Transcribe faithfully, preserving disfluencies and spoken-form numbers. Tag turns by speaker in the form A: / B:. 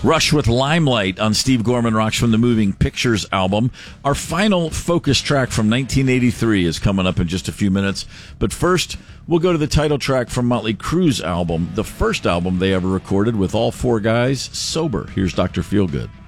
A: Rush with Limelight on Steve Gorman Rocks from the Moving Pictures album. Our final focus track from nineteen eighty-three is coming up in just a few minutes. But first, we'll go to the title track from Motley Crue's album, the first album they ever recorded with all four guys sober. Here's Doctor Feelgood.